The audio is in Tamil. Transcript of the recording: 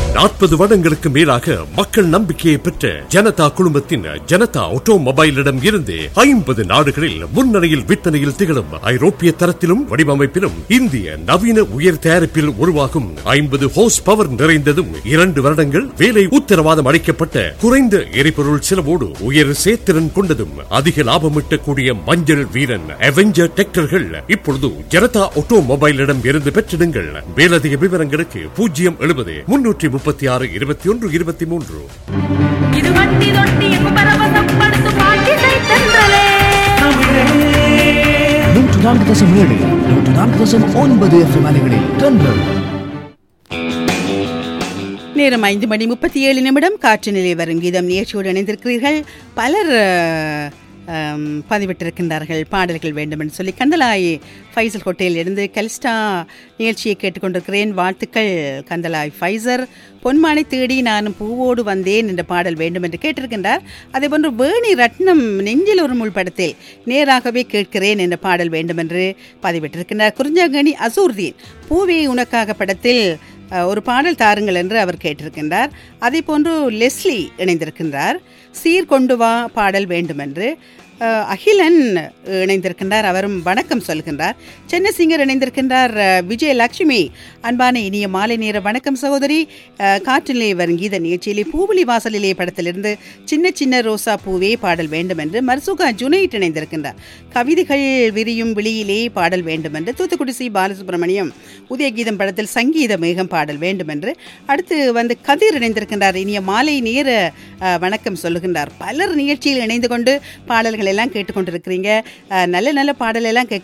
40 வருடங்களுக்கு மேலாக மக்கள் நம்பிக்கையை பெற்ற ஜனதா குழுமத்தின் ஜனதா ஆட்டோமொபைலிடம் இருந்து 50 நாடுகளில் முன்னணியில் விற்பனையில் திகழும் ஐரோப்பிய தரத்திலும் வடிவமைப்பிலும் இந்திய நவீன உயர் தயாரிப்பில் உருவாகும் 50 ஹோஸ் பவர் நிறைந்ததும் 2 வருடங்கள் வேலை உத்தரவாதம் அளிக்கப்பட்ட குறைந்த எரிபொருள் செலவோடு உயர் சேத்திறன் கொண்டதும் அதிக லாபம் ஈட்டக்கூடிய மஞ்சள் வீரன் அவெஞ்சர் டிராக்டர்கள் இப்பொழுது ஜனதா ஆட்டோமொபைலிடம் இருந்து பெற்றிடுங்கள். மேலதிக விவரங்களுக்கு 070 336 21 23. இது வண்டி தொட்டி பரவசப்படுத்தும் பாட்டி சைத்தன்றலே 104.7 104.9 FM அலைகளில் தென்றல். நேரம் 5:37 காற்று நிலை வரும் கீதம் நிகழ்ச்சியோடு இணைந்திருக்கிறீர்கள். பலர் பதிவிட்டிருக்கின்றார்கள் பாடல்கள் வேண்டும் என்று சொல்லி. கந்தலாய் ஃபைசல் ஹோட்டலில் இருந்து கலிஸ்டா நிகழ்ச்சியை கேட்டுக்கொண்டிருக்கிறேன், வாழ்த்துக்கள் கந்தலாய் ஃபைசர். பொன்மானை தேடி நானும் பூவோடு வந்தேன் என்ற பாடல் வேண்டும் என்று கேட்டிருக்கின்றார். அதேபோன்று வேணி ரத்னம் நெஞ்சில் ஒரு முள் படத்தில் நேராகவே கேட்கிறேன் என்ற பாடல் வேண்டும் என்று பதிவிட்டிருக்கின்றார். குறிஞ்சாங்கனி அசூர்தீன் பூவே உனக்காக படத்தில் ஒரு பாடல் தாருங்கள் என்று அவர் கேட்டிருக்கின்றார். அதே போன்று லெஸ்லி இணைந்திருக்கின்றார், சீர்கொண்டு வா பாடல் வேண்டுமென்று. அகிலன் இணைந்திருக்கின்றார், அவரும் வணக்கம் சொல்கின்றார். சென்னசிங்கர் இணைந்திருக்கின்றார். விஜயலட்சுமி அன்பான இனிய மாலை நேர வணக்கம் சகோதரி. காற்றிலே வரும் கீத நிகழ்ச்சியிலே பூவிலி வாசலிலே படத்திலிருந்து சின்ன சின்ன ரோசா பூவே பாடல் வேண்டும் என்று மர்சுகா ஜுனைட் இணைந்திருக்கின்றார். கவிதைகள் விரியும் விழியிலே பாடல் வேண்டும் என்று. தூத்துக்குடி சி பாலசுப்ரமணியம் உதயகீதம் படத்தில் சங்கீத மேகம் பாடல் வேண்டும் என்று. அடுத்து கதிர் இணைந்திருக்கின்றார், இனிய மாலை நேர வணக்கம் சொல்லுகின்றார். பலர் நிகழ்ச்சியில் இணைந்து கொண்டு பாடல்கள் எல்லாம் கேட்டுக்கொண்டிருக்கிறீங்க. நல்ல நல்ல பாடல் எல்லாம்